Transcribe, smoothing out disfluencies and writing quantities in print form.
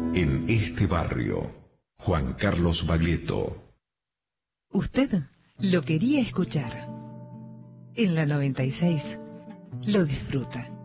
En este barrio, Juan Carlos Baglietto. Usted lo quería escuchar. En la 96 lo disfruta.